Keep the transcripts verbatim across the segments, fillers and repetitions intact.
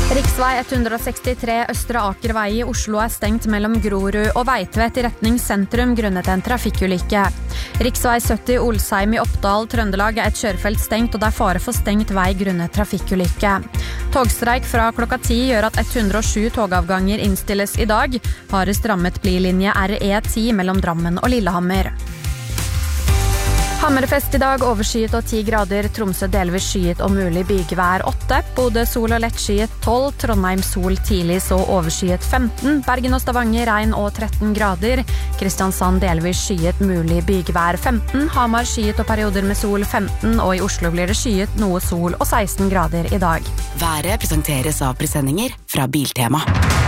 Riksvei ett hundre sekstitre Østre Akervei i Oslo er stengt mellom Grorud og Veitvet i retning sentrum grunnet en trafikkulykke. Riksvei sytti Olsheim i Oppdal, Trøndelag er et kjørefelt stengt og det er fare for stengt vei grunnet trafikkulykke. Togstreik fra klokka ti gjør at ett hundre og sju togavganger innstilles i dag. Hardest rammet blir linje R E ti mellom Drammen og Lillehammer. Hammerfest i dag, overskyet og ti grader, Tromsø delvis skyet og mulig bygevær åtte, Bodø sol og lett skyet tolv, Trondheim sol tidlig så overskyet femten, Bergen og Stavanger regn og tretten grader, Kristiansand delvis skyet mulig bygevær femten, Hamar skyet og perioder med sol femten, og i Oslo blir det skyet noe sol og seksten grader i dag. Været presenteres av presendinger fra Biltema.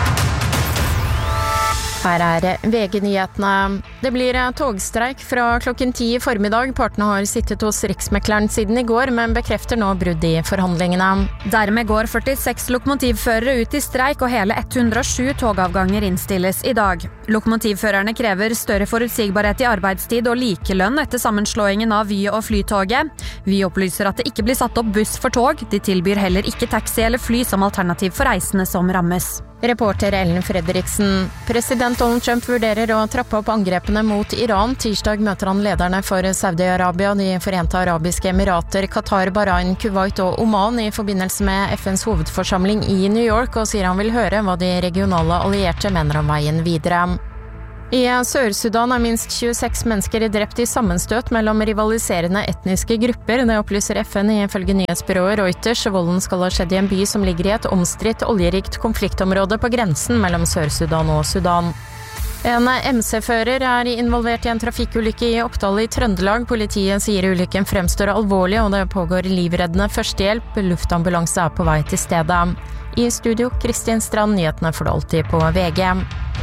Her er V G-nyhetene. Det blir togstreik fra klokken ti i formiddag. Partene har sittet hos Riksmekleren siden i går, men bekrefter nå brudd i forhandlingene. Dermed går førtiseks lokomotivførere ut i streik, og hele ett hundre og sju togavganger innstilles i dag. Lokomotivførerne krever større forutsigbarhet i arbeidstid og likelønn etter sammenslåingen av Vy og Flytoget. Vy opplyser at det ikke blir satt opp buss for tog. De tilbyr heller ikke taxi eller fly som alternativ for reisende som rammes. Reporter Ellen Fredriksen. President Donald Trump vurderer å trappe opp angrepene mot Iran. Tirsdag møter han lederne for Saudi-Arabia, De forente arabiske emirater, Qatar, Bahrain, Kuwait og Oman i forbindelse med F N's hovedforsamling i New York, og sier han vil høre hva de regionale allierte mener om veien videre. I Sør-Sudan er minst tjueseks mennesker drept i sammenstøt mellom rivaliserende etniske grupper. Det opplyser F N ifølge nyhetsbyrået Reuters. Volden skal ha skjedd i en by som ligger i et omstridt oljerikt konfliktområde på grensen mellom Sør-Sudan og Sudan. En M C-fører er involvert i en trafikkulykke i Oppdal i Trøndelag. Politiet sier ulykken fremstår alvorlig, og det pågår livreddende førstehjelp. Luftambulanse er på vei til stedet. I studio, Kristin Strand, nyhetene får du alltid på V G.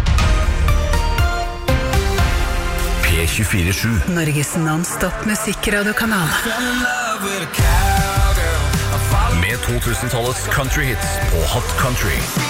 P tjuefire sju Norges non-stop musikkradiokanal. med to tusen-tallets country hits på Hot Country.